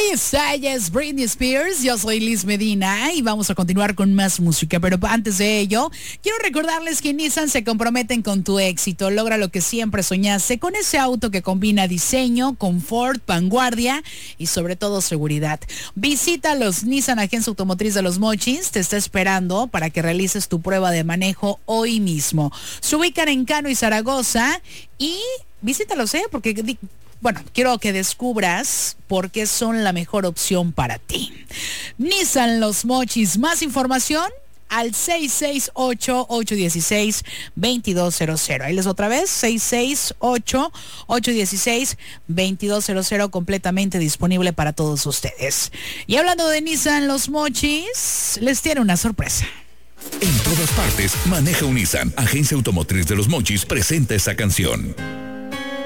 Ahí está, ella es Britney Spears, yo soy Liz Medina y vamos a continuar con más música, pero antes de ello, quiero recordarles que Nissan se comprometen con tu éxito, logra lo que siempre soñaste con ese auto que combina diseño, confort, vanguardia y sobre todo seguridad. Visita los Nissan Agencia Automotriz de Los Mochis, te está esperando para que realices tu prueba de manejo hoy mismo. Se ubican en Cano y Zaragoza y visítalos, porque bueno, quiero que descubras por qué son la mejor opción para ti. Nissan Los Mochis, más información al 668-816-2200. Ahí les otra vez, 668-816-2200, completamente disponible para todos ustedes. Y hablando de Nissan Los Mochis, les tiene una sorpresa. En todas partes, maneja un Nissan. Agencia Automotriz de Los Mochis presenta esta canción.